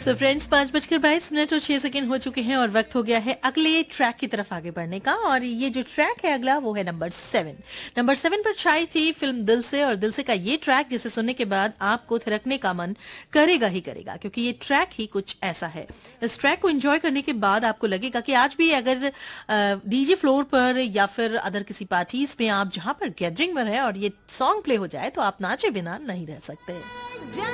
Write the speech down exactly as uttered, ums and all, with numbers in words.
So friends, पांच बजकर बाईस मिनट और छह सेकेंड हो चुके हैं और वक्त हो गया है अगले ट्रैक की तरफ आगे बढ़ने का। और ये जो ट्रैक है अगला वो है नंबर सेवन। नंबर सेवन पर छाई थी फिल्म दिल से, और दिल से का ये ट्रैक जिसे सुनने के बाद आपको थिरकने का मन करेगा ही करेगा, क्योंकि ये ट्रैक ही कुछ ऐसा है। इस ट्रैक को एंजॉय करने के बाद आपको लगेगा कि आज भी अगर डीजे फ्लोर पर या फिर अदर किसी पार्टीज में आप जहां पर गैदरिंग में रहे और ये सॉन्ग प्ले हो जाए तो आप नाचे बिना नहीं रह सकते।